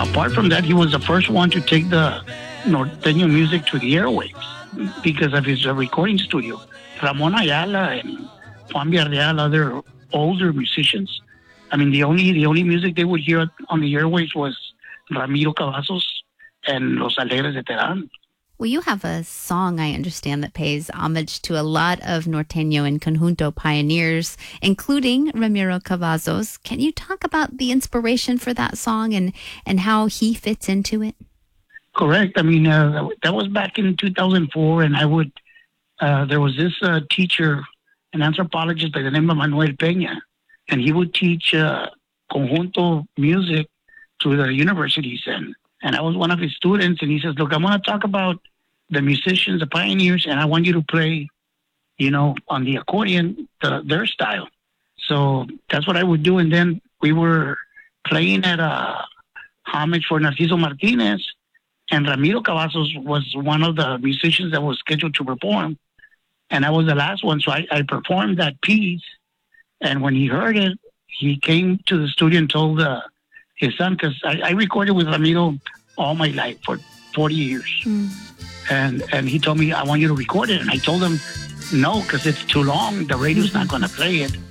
apart from that, he was the first one to take the norteño music to the airwaves because of his recording studio. Ramon Ayala and Juan Villarreal, other older musicians. I mean, the only music they would hear on the airwaves was Ramiro Cavazos and Los Alegres de Terán. Well, you have a song, I understand, that pays homage to a lot of norteño and conjunto pioneers, including Ramiro Cavazos. Can you talk about the inspiration for that song and how he fits into it? Correct. I mean, that was back in 2004, and there was this teacher, an anthropologist by the name of Manuel Peña, and he would teach conjunto music to the universities, and I was one of his students, and he says, look, I'm going to talk about the musicians, the pioneers, and I want you to play, on the accordion, their style. So that's what I would do. And then we were playing at a homage for Narciso Martinez, and Ramiro Cavazos was one of the musicians that was scheduled to perform. And I was the last one, so I performed that piece. And when he heard it, he came to the studio and told his son, because I recorded with Ramiro all my life for 40 years. And he told me, I want you to record it. And I told him, no, because it's too long. The radio's not going to play it.